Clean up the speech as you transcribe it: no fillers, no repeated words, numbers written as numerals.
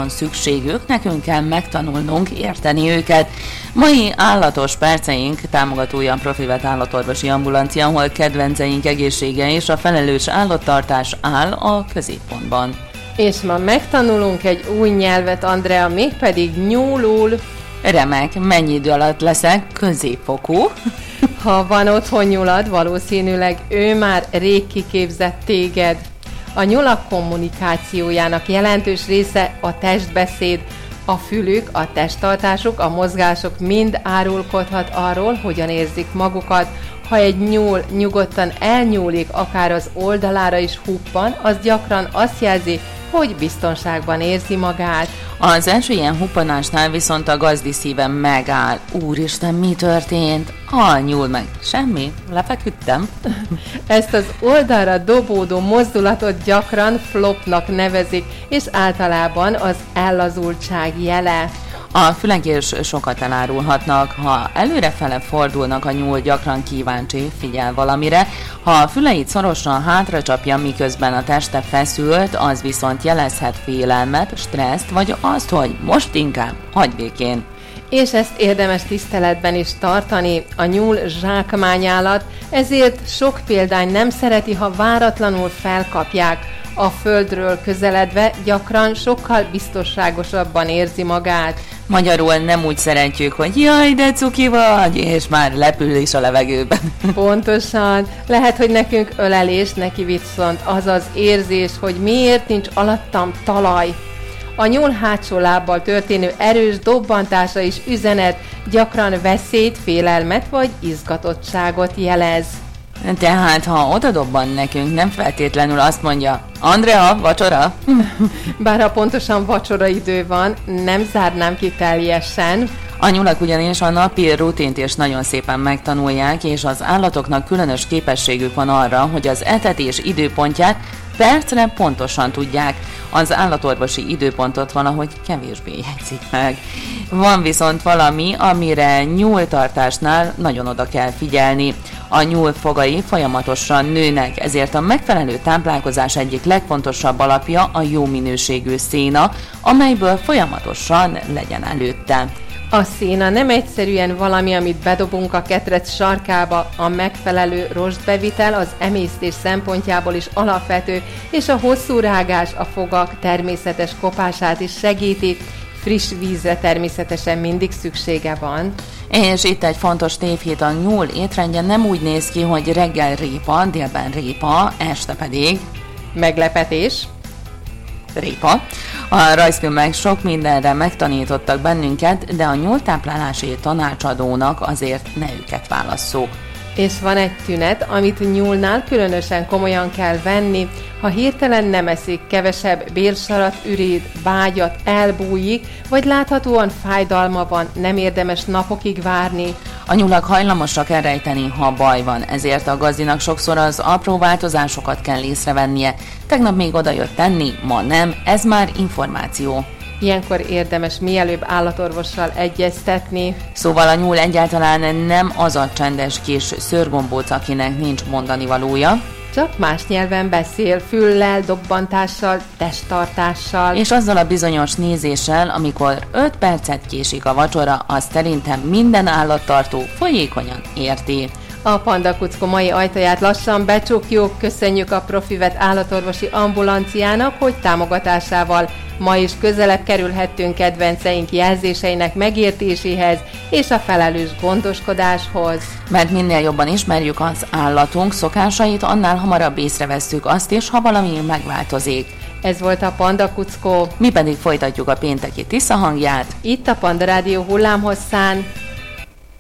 van szükségük, nekünk kell megtanulnunk érteni őket. Mai állatos perceink támogatója a Profivet állatorvosi ambulancia, ahol kedvenceink egészsége és a felelős állattartás áll a középpontban. És ma megtanulunk egy új nyelvet, Andrea, mégpedig nyúlul. Remek, mennyi idő alatt leszek középfokú? Ha van otthon nyulad, valószínűleg ő már rég kiképzett téged. A nyulak kommunikációjának jelentős része a testbeszéd, a fülük, a testtartásuk, a mozgások mind árulkodhat arról, hogyan érzik magukat. Ha egy nyúl nyugodtan elnyúlik, akár az oldalára is huppan, az gyakran azt jelzi, hogy biztonságban érzi magát. Az első ilyen huppanásnál viszont a gazdi szívem megáll. Úristen, mi történt? A nyúl meg semmi, lefeküdtem. Ezt az oldalra dobódó mozdulatot gyakran flopnak nevezik, és általában az ellazultság jele. A fülek is sokat elárulhatnak. Ha előrefele fordulnak, a nyúl gyakran kíváncsi, figyel valamire. Ha a füleit szorosan hátra csapja, miközben a teste feszült, az viszont jelezhet félelmet, stresszt, vagy azt, hogy most inkább hagyj békén. És ezt érdemes tiszteletben is tartani. A nyúl zsákmányállat, ezért sok példány nem szereti, ha váratlanul felkapják. A földről közeledve gyakran sokkal biztonságosabban érzi magát. Magyarul nem úgy szeretjük, hogy jaj, de cuki vagy, és már lepül is a levegőben. Pontosan. Lehet, hogy nekünk ölelés, neki viszont az az érzés, hogy miért nincs alattam talaj. A nyúl hátsó lábbal történő erős dobbantása is üzenet, gyakran veszélyt, félelmet vagy izgatottságot jelez. Tehát, ha odadobban nekünk, nem feltétlenül azt mondja, Andrea, vacsora? Bár ha pontosan vacsora idő van, nem zárnám ki teljesen. A nyulak ugyanis a napi rutint is nagyon szépen megtanulják, és az állatoknak különös képességük van arra, hogy az etetés időpontját percre pontosan tudják. Az állatorvosi időpontot valahogy kevésbé jegyzik meg. Van viszont valami, amire nyúltartásnál nagyon oda kell figyelni. A nyúl fogai folyamatosan nőnek, ezért a megfelelő táplálkozás egyik legfontosabb alapja a jó minőségű széna, amelyből folyamatosan legyen előtte. A széna nem egyszerűen valami, amit bedobunk a ketrec sarkába, a megfelelő rostbevitel az emésztés szempontjából is alapvető, és a hosszú rágás a fogak természetes kopását is segíti, friss vízre természetesen mindig szüksége van. És itt egy fontos tévhit, a nyúl étrendje nem úgy néz ki, hogy reggel répa, délben répa, este pedig meglepetés. Répa. A rajzfilmek sok mindenre megtanítottak bennünket, de a nyúltáplálási tanácsadónak azért ne őket válasszuk. És van egy tünet, amit nyúlnál különösen komolyan kell venni. Ha hirtelen nem eszik, kevesebb bélsarat üríd, bágyat, elbújik, vagy láthatóan fájdalma van, nem érdemes napokig várni. A nyulak hajlamosak elrejteni, ha baj van, ezért a gazdinak sokszor az apró változásokat kell észrevennie. Tegnap még odajött tenni, ma nem, ez már információ. Ilyenkor érdemes mielőbb állatorvossal egyeztetni. Szóval a nyúl egyáltalán nem az a csendes kis szőrgombóc, akinek nincs mondani valója. Csak más nyelven beszél, füllel, dobbantással, testtartással. És azzal a bizonyos nézéssel, amikor 5 percet késik a vacsora, azt szerintem minden állattartó folyékonyan érti. A Panda Kuckó mai ajtaját lassan becsukjuk, köszönjük a Profivet állatorvosi ambulanciának, hogy támogatásával ma is közelebb kerülhettünk kedvenceink jelzéseinek megértéséhez és a felelős gondoskodáshoz. Mert minél jobban ismerjük az állatunk szokásait, annál hamarabb észrevesszük azt is, ha valami megváltozik. Ez volt a Panda Kuckó. Mi pedig folytatjuk a pénteki Tisza hangját. Itt a Panda Rádió hullámhosszán.